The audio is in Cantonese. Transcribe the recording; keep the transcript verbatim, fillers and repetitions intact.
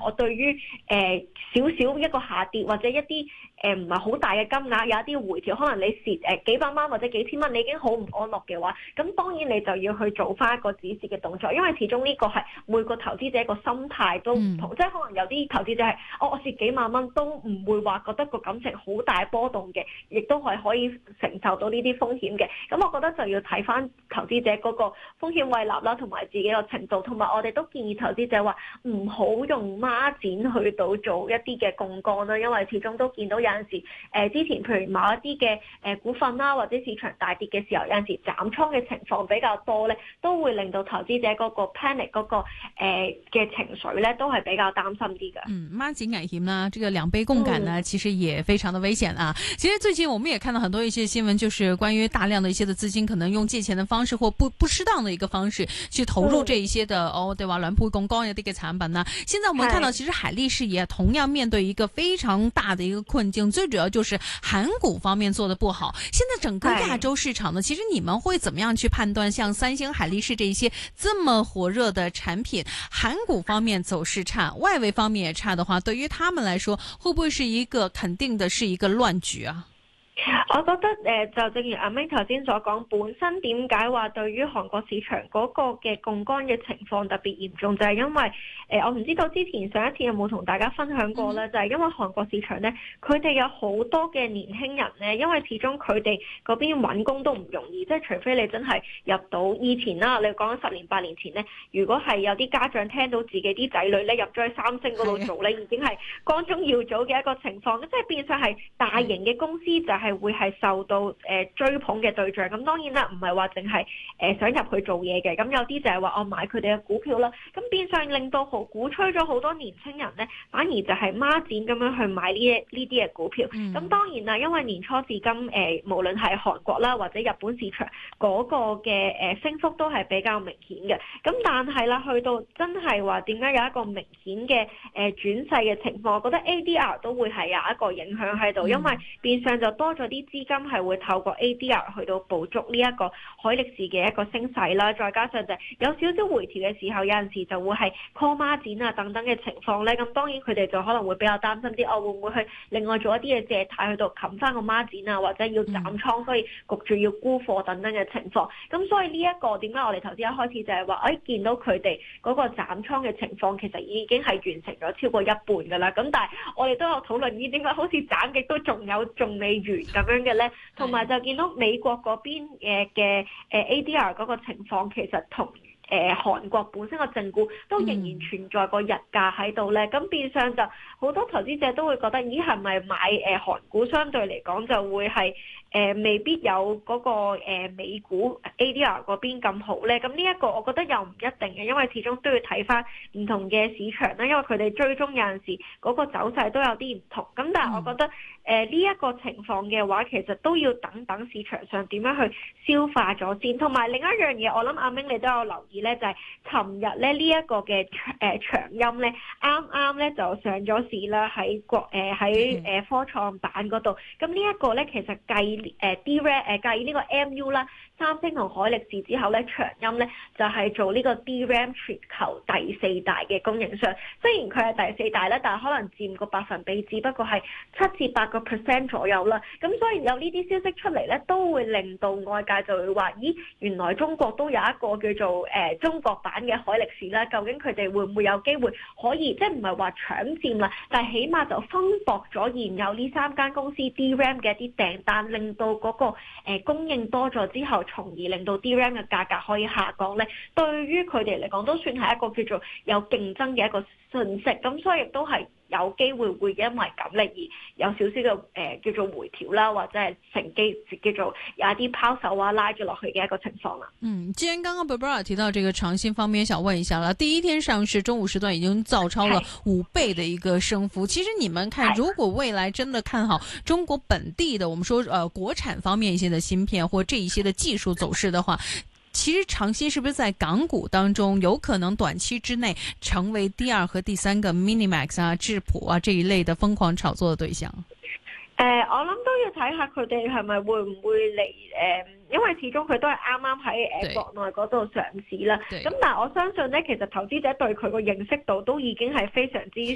我對於誒少少一個下跌或者一啲誒唔係好大嘅金額有一啲回調，可能你蝕誒幾百蚊或者幾千蚊，你已經好唔安樂嘅話，咁當然你就要去做翻一個止蝕嘅動作，因為始終呢個係每個投資者個心態都唔同，嗯、即係可能有啲投資者係哦，我蝕幾萬蚊都唔會話覺得個感情好大波動嘅，亦都係可以承受到呢啲風險嘅。咁我覺得就要睇翻投資者嗰個風險胃納啦，同埋自己個程度，同埋我哋都建議投資者話唔好用孖展去到做一啲嘅槓桿啦，因為始終都見到有陣時誒、呃、之前譬如某一啲嘅誒股份啦，或者市場大跌嘅時候，有陣時斬倉嘅情況比較多咧，都會令到投資者嗰個 panic 嗰、嗰個誒嘅、呃、情緒咧，都係比較擔心啲嘅。 嗯，孖展危險啦，這個兩倍槓桿呢，其實也非常的危險啊。嗯、其實最近我們也看到很多一些新聞，就是關於大量的一些的資金可能用借錢的方式或不不適當的一個方式去投入這一些的、嗯、哦，對吧？兩倍槓桿一啲嘅產品呢，現在我們看到其實海力士也同樣面對一個非常大的一個困境，最主要就是韓股方面做得不好。現在整個亞洲市場呢，其實你們會怎麼樣去判斷，像三星、海力士這一些這麼火熱的產品，韓股方面走勢差，外圍方面也差的話，對於他們來說，會不會是一個肯定的是一個亂局啊？ 我覺得誒、呃，就正如阿 May 頭先所講，本身點解話對於韓國市場嗰個嘅槓桿嘅情況特別嚴重，就係、是、因為誒、呃，我唔知道之前上一次有冇同大家分享過咧，嗯、就係因為韓國市場咧，佢哋有好多嘅年輕人咧，因為始終佢哋嗰邊揾工都唔容易，即係除非你真係入到以前啦，你講緊十年八年前咧，如果係有啲家長聽到自己啲仔女咧入咗去三星嗰度做咧，已經係光宗耀祖嘅一個情況，即係變相係大型嘅公司就係、是。係會係受到誒、呃、追捧嘅對象，咁當然啦，唔係話淨係誒想入去做嘢嘅，咁有啲就係話我買佢哋嘅股票啦，咁變相令到好鼓吹咗好多年輕人咧，反而就係孖展咁樣去買呢一呢啲嘅股票，咁、嗯、當然啦，因為年初至今誒、呃，無論係韓國啦或者日本市場嗰個嘅誒升幅都係比較明顯嘅，咁但係啦，去到真係話點解有一個明顯嘅誒轉勢嘅情況，我覺得 A D R 都會係有一個影響喺度，嗯、因為變相就多咗啲資金係會透過 A D R 去到捕捉呢一個海力士嘅一個升勢啦，再加上就有少少回調嘅時候，有陣時就會係 call 孖展啊等等嘅情況咧，咁當然佢哋就可能會比較擔心啲，我、哦、會唔會去另外做一啲嘅借貸去到冚翻個孖展啊，或者要斬倉，所以焗住要沽貨等等嘅情況。咁所以呢、這、一個點解我哋頭先一開始就係話，誒、哎、見到佢哋嗰個斬倉嘅情況其實已經係完成咗超過一半㗎啦。咁但係我哋都有討論，咦點解好似斬極都仲有仲未完咁樣嘅咧？同埋就見到美國嗰邊誒嘅誒 A D R 嗰個情況，其實同誒韓國本身個正股都仍然存在個日價喺度咧。咁、嗯、變相就好多投資者都會覺得，咦係咪買誒韓股相對嚟講就會係？誒、呃、未必有嗰、那個、呃、美股 A D R 嗰邊咁好咧，咁呢一個我覺得又唔一定嘅，因為始終都要睇翻唔同嘅市場啦，因為佢哋追蹤有陣時嗰個走勢都有啲唔同，咁但係我覺得誒呢一個情況嘅話，其實都要等等市場上點樣去消化咗先，同埋另一樣嘢，我諗阿明你都有留意咧，就係尋日咧呢一、這個嘅誒、呃、長陰咧，啱啱咧就上咗市啦，喺國誒喺誒科創板嗰度，咁呢一個咧其實計。誒 D R A M 誒計呢個 M U 啦，三星同海力士之後咧，長鑫咧就係、是、做呢個 D R A M 全球第四大嘅供應商。雖然佢係第四大咧，但係可能佔個百分比只不過係七至八個 percent 左右啦。咁所以有呢啲消息出嚟咧，都會令到外界就會話：咦，原來中國都有一個叫做誒、呃、中國版嘅海力士啦。究竟佢哋會唔會有機會可以即係唔係話搶佔啦？但係起碼就分薄咗現有呢三間公司 D R A M 嘅一啲訂單，令到嗰個誒供應多咗之後，從而令到 D R A M 嘅價格可以下降咧。對於佢哋嚟講，都算係一個叫做有競爭嘅一個訊息。咁所以亦都係有機會會因為咁咧而有少少嘅誒叫做回調啦，或者係乘機叫做有一啲拋售啊拉咗落去嘅一個情況啦。 嗯，既然剛剛 Barbara 提到這個長鑫方面，想問一下啦，第一天上市中午時段已經照超了五倍的一個升幅。其實你們看，如果未來真的看好中國本地的，我們說呃國產方面一些的芯片或這一些的技術走勢的話，其實長鑫是不是在港股當中有可能短期之內成為第二和第三個 Minimax 啊、智譜啊這一類的瘋狂炒作的對象？ 誒、呃，我諗都要睇下佢哋係咪會唔會嚟誒、呃，因為始終佢都係啱啱喺誒國內嗰度上市啦。咁但係我相信咧，其實投資者對佢個認識度都已經係非常之